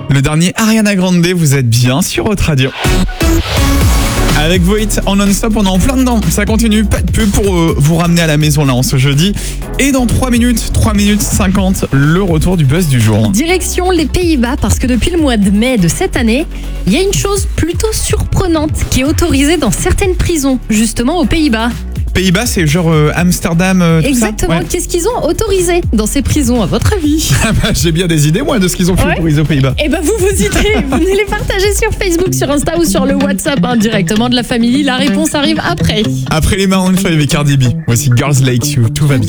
Le dernier Ariana Grande, vous êtes bien sur Haute Radio. Avec Voit en non-stop, on est en plein dedans. Ça continue, pas de pub pour vous ramener à la maison là en ce jeudi. Et dans 3 minutes 50, le retour du buzz du jour. Direction les Pays-Bas, parce que depuis le mois de mai de cette année, il y a une chose plutôt surprenante qui est autorisée dans certaines prisons, justement aux Pays-Bas. Pays-Bas, c'est genre Amsterdam, tout Exactement, ça? Ouais. Qu'est-ce qu'ils ont autorisé dans ces prisons, à votre avis? Ah bah, j'ai bien des idées, moi, de ce qu'ils ont fait autoriser aux Pays-Bas. Eh ben vous idées, vous venez les partager sur Facebook, sur Insta ou sur le WhatsApp directement de la famille. La réponse arrive après. Après les Maroon 5 et Cardi B, voici Girls Like You, tout va bien.